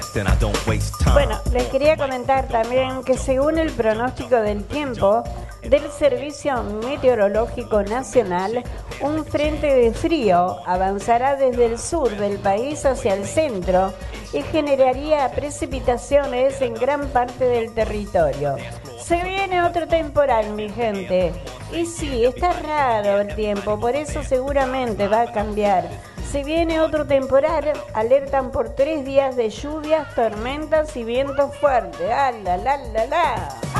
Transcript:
Bueno, les quería comentar también que según el pronóstico del tiempo del Servicio Meteorológico Nacional, un frente de frío avanzará desde el sur del país hacia el centro y generaría precipitaciones en gran parte del territorio. Se viene otro temporal, mi gente. Y sí, está raro el tiempo, por eso seguramente va a cambiar. Se viene otro temporal, alertan por 3 días de lluvias, tormentas y vientos fuertes. ¡Ah, la, la, la, la!